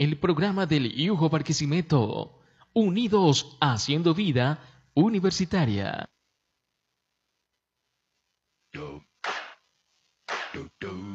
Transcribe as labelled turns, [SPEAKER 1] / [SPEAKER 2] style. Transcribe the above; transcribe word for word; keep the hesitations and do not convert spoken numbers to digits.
[SPEAKER 1] el programa del Yujo Barquisimeto, unidos haciendo vida universitaria. Do, do, do.